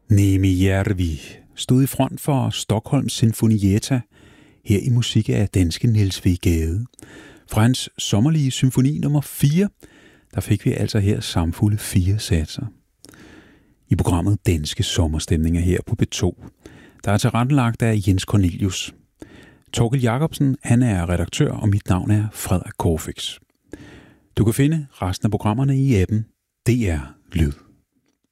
Niemi Järvi stod i front for Stockholms Sinfonietta, her i musik af danske Niels W. Gade. Fra hans sommerlige symfoni nummer 4, der fik vi altså her samfulde 4 satser. I programmet Danske Sommerstemninger her på B2, der er tilrettelagt af Jens Cornelius. Torkel Jacobsen, han er redaktør, og mit navn er Frederik Corfix. Du kan finde resten af programmerne i appen DR Lyd.